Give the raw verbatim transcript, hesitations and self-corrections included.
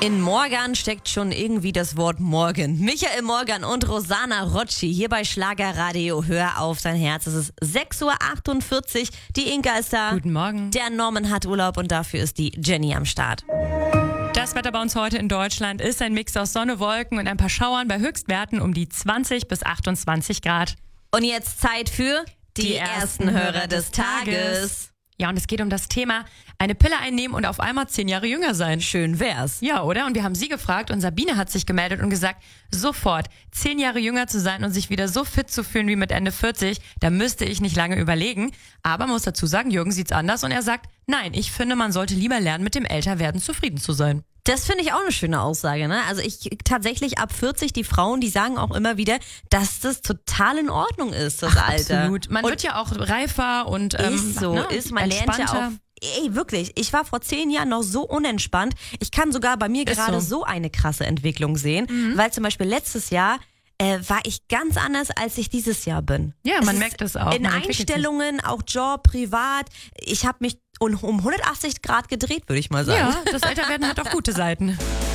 In Morgan steckt schon irgendwie das Wort Morgen. Michael Morgan und Rosanna Rocci hier bei Schlagerradio. Hör auf dein Herz. Es ist sechs Uhr achtundvierzig. Die Inka ist da. Guten Morgen. Der Norman hat Urlaub und dafür ist die Jenny am Start. Das Wetter bei uns heute in Deutschland ist ein Mix aus Sonne, Wolken und ein paar Schauern bei Höchstwerten um die zwanzig bis achtundzwanzig Grad. Und jetzt Zeit für die, Die ersten Hörer des Tages. Ja, und es geht um das Thema eine Pille einnehmen und auf einmal zehn Jahre jünger sein. Schön wär's. Ja, oder? Und wir haben sie gefragt und Sabine hat sich gemeldet und gesagt, sofort zehn Jahre jünger zu sein und sich wieder so fit zu fühlen wie mit Ende vierzig, da müsste ich nicht lange überlegen. Aber muss dazu sagen, Jürgen sieht's anders und er sagt, nein, ich finde, man sollte lieber lernen, mit dem Älterwerden zufrieden zu sein. Das finde ich auch eine schöne Aussage, ne? Also ich tatsächlich ab vierzig, die Frauen, die sagen auch immer wieder, dass das total in Ordnung ist, das Ach, Alter. Absolut. Man und wird ja auch reifer und ähm, ist so, ne, ist, man lernt ja auch. Ey, wirklich, ich war vor zehn Jahren noch so unentspannt. Ich kann sogar bei mir Ist gerade so. so eine krasse Entwicklung sehen, Mhm. weil zum Beispiel letztes Jahr äh, war ich ganz anders, als ich dieses Jahr bin. Ja, Es man ist merkt es auch. In Man entwickelt sich. Einstellungen, auch Job, privat. Ich habe mich um hundertachtzig Grad gedreht, würde ich mal sagen. Ja, das Älterwerden hat auch gute Seiten.